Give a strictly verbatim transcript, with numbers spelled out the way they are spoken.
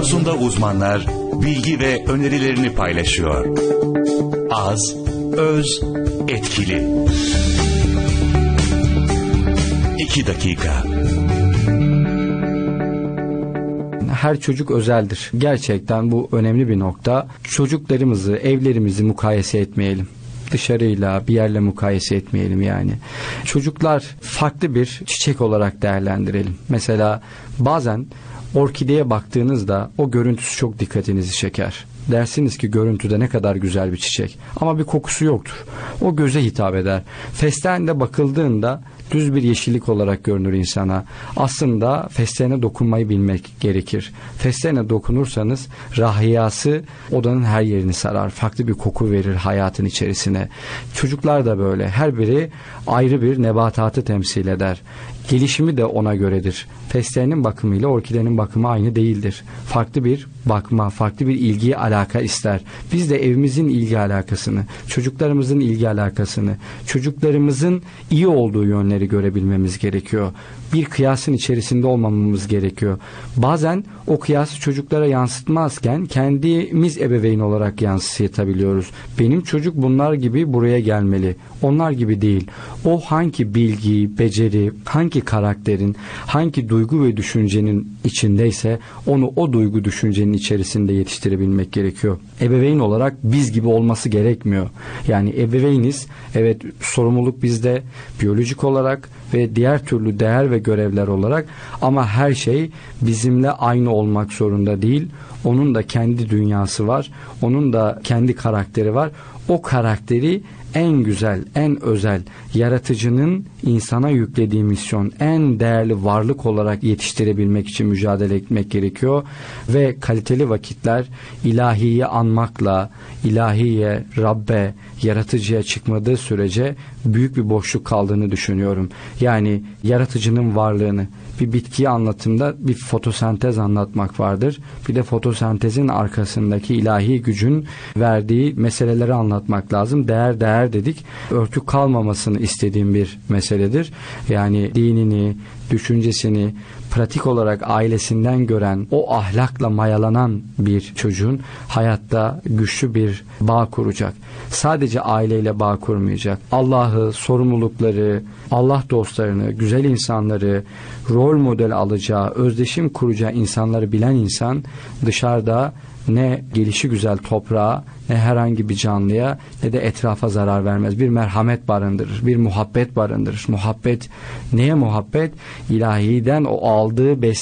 konusunda uzmanlar bilgi ve önerilerini paylaşıyor. Az, öz, etkili. İki dakika. Her çocuk özeldir. Gerçekten bu önemli bir nokta. Çocuklarımızı, evlerimizi mukayese etmeyelim. Dışarıyla, bir yerle mukayese etmeyelim yani. Çocuklar farklı bir çiçek olarak değerlendirelim. Mesela bazen orkideye baktığınızda o görüntüsü çok dikkatinizi çeker. Dersiniz ki görüntüde ne kadar güzel bir çiçek. Ama bir kokusu yoktur. O göze hitap eder. Fesleğende bakıldığında düz bir yeşillik olarak görünür insana. Aslında fesleğene dokunmayı bilmek gerekir. Fesleğene dokunursanız rahiyası odanın her yerini sarar. Farklı bir koku verir hayatın içerisine. Çocuklar da böyle. Her biri ayrı bir nebatatı temsil eder. Gelişimi de ona göredir. Fesleğenin bakımıyla orkidenin bakımı aynı değildir. Farklı bir bakma, farklı bir ilgi alaka ister. Biz de evimizin ilgi alakasını, çocuklarımızın ilgi alakasını, çocuklarımızın iyi olduğu yönleri görebilmemiz gerekiyor. Bir kıyasın içerisinde olmamamız gerekiyor. Bazen o kıyası çocuklara yansıtmazken kendimiz ebeveyn olarak yansıtabiliyoruz. Benim çocuk bunlar gibi buraya gelmeli. Onlar gibi değil. O hangi bilgi, beceri, hangi karakterin, hangi duygu ve düşüncenin içindeyse onu o duygu düşüncenin içerisinde yetiştirebilmek gerekiyor. Ebeveyn olarak biz gibi olması gerekmiyor. Yani ebeveyniz, evet, sorumluluk bizde, biyolojik olarak ve diğer türlü değer ve görevler olarak, ama her şey bizimle aynı olmak zorunda değil. Onun da kendi dünyası var. Onun da kendi karakteri var. O karakteri en güzel, en özel, yaratıcının insana yüklediği misyon, en değerli varlık olarak yetiştirebilmek için mücadele etmek gerekiyor. Ve kaliteli vakitler ilahiyi anmakla, ilahiye, Rabbe, yaratıcıya çıkmadığı sürece büyük bir boşluk kaldığını düşünüyorum. Yani yaratıcının varlığını, bir bitkiyi anlatımda bir fotosentez anlatmak vardır. Bir de fotosentezin arkasındaki ilahi gücün verdiği meseleleri anlatmak lazım. Değer değer dedik. Örtük kalmamasını istediğim bir meseledir. Yani dinini, düşüncesini pratik olarak ailesinden gören, o ahlakla mayalanan bir çocuğun hayatta güçlü bir bağ kuracak. Sadece aileyle bağ kurmayacak. Allah'ı, sorumlulukları, Allah dostlarını, güzel insanları, rol model alacağı, özdeşim kuracağı insanları bilen insan dışarıda ne gelişi güzel toprağa, ne herhangi bir canlıya, ne de etrafa zarar vermez. Bir merhamet barındırır, bir muhabbet barındırır. Muhabbet, neye muhabbet? İlahiden o aldığı besin